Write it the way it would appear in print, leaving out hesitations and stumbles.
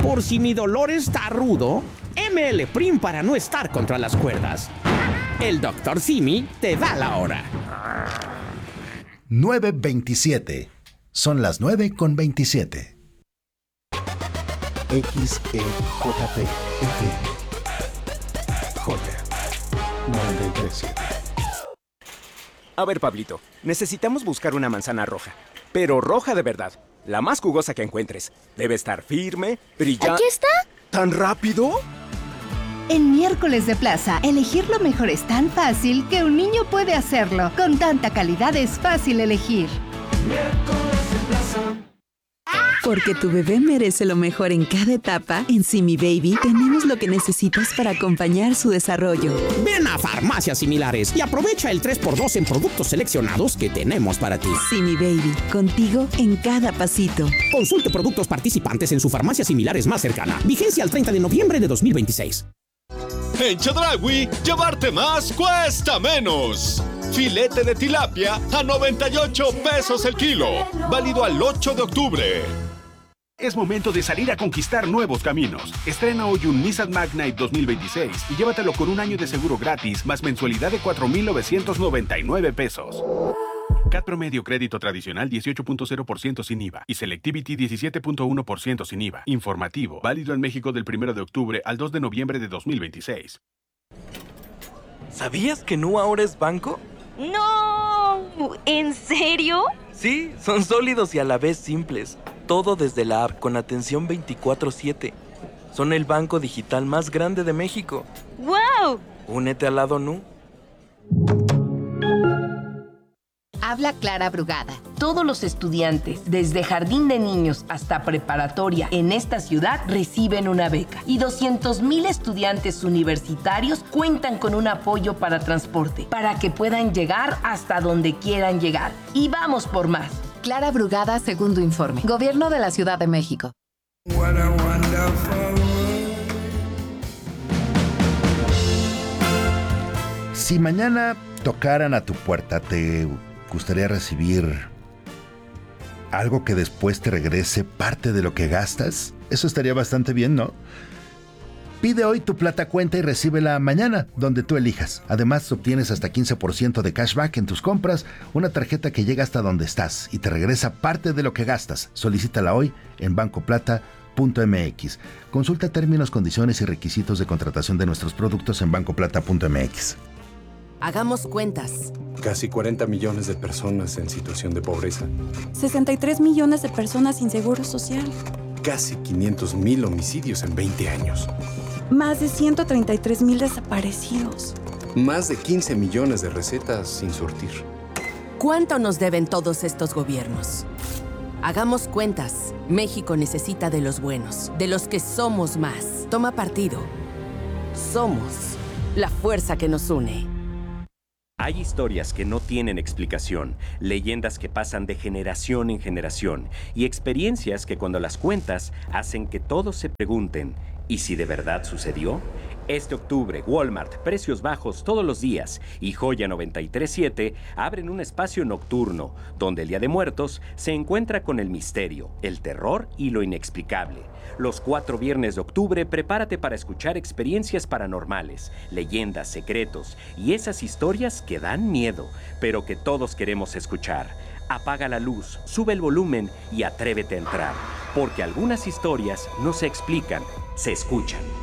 Por si mi dolor está rudo, ML Prim para no estar contra las cuerdas. El Dr. Simi te da la hora. 9:27. Son las 9:27. XEJP FM. Joya 93.7. A ver, Pablito, necesitamos buscar una manzana roja, pero roja de verdad, la más jugosa que encuentres. Debe estar firme, brillante. ¿Aquí está? ¿Tan rápido? En Miércoles de Plaza, elegir lo mejor es tan fácil que un niño puede hacerlo. Con tanta calidad es fácil elegir. Miércoles de Plaza. Porque tu bebé merece lo mejor en cada etapa, en Simi Baby tenemos lo que necesitas para acompañar su desarrollo. Ven a Farmacias Similares y aprovecha el 3x2 en productos seleccionados que tenemos para ti. Simi Baby, contigo en cada pasito. Consulte productos participantes en su farmacia Similares más cercana. Vigencia al 30 de noviembre de 2026. En Chedraui, llevarte más cuesta menos. Filete de tilapia a 98 pesos el kilo. Válido al 8 de octubre. Es momento de salir a conquistar nuevos caminos. Estrena hoy un Nissan Magnite 2026 y llévatelo con un año de seguro gratis más mensualidad de 4,999 pesos. CAT promedio crédito tradicional 18.0% sin IVA y Selectivity 17.1% sin IVA. Informativo. Válido en México del 1 de octubre al 2 de noviembre de 2026. ¿Sabías que Nu ahora es banco? ¡No! ¿En serio? Sí, son sólidos y a la vez simples. Todo desde la app con atención 24/7. Son el banco digital más grande de México. ¡Wow! Únete al lado Nu. Habla Clara Brugada. Todos los estudiantes, desde jardín de niños hasta preparatoria en esta ciudad, reciben una beca. Y 200,000 estudiantes universitarios cuentan con un apoyo para transporte, para que puedan llegar hasta donde quieran llegar. Y vamos por más. Clara Brugada, segundo informe. Gobierno de la Ciudad de México. Si mañana tocaran a tu puerta, ¿te gustaría recibir algo que después te regrese parte de lo que gastas? Eso estaría bastante bien, ¿no? Pide hoy tu plata cuenta y recíbela mañana, donde tú elijas. Además, obtienes hasta 15% de cashback en tus compras, una tarjeta que llega hasta donde estás y te regresa parte de lo que gastas. Solicítala hoy en bancoplata.mx. Consulta términos, condiciones y requisitos de contratación de nuestros productos en bancoplata.mx. Hagamos cuentas. Casi 40 millones de personas en situación de pobreza. 63 millones de personas sin seguro social. Casi 500,000 homicidios en 20 años. Más de 133,000 desaparecidos. Más de 15 millones de recetas sin surtir. ¿Cuánto nos deben todos estos gobiernos? Hagamos cuentas. México necesita de los buenos, de los que somos más. Toma partido. Somos la fuerza que nos une. Hay historias que no tienen explicación, leyendas que pasan de generación en generación y experiencias que cuando las cuentas hacen que todos se pregunten, ¿y si de verdad sucedió? Este octubre, Walmart, precios bajos todos los días y Joya 93.7 abren un espacio nocturno donde el Día de Muertos se encuentra con el misterio, el terror y lo inexplicable. Los 4 viernes de octubre, prepárate para escuchar experiencias paranormales, leyendas, secretos y esas historias que dan miedo, pero que todos queremos escuchar. Apaga la luz, sube el volumen y atrévete a entrar, porque algunas historias no se explican, se escuchan.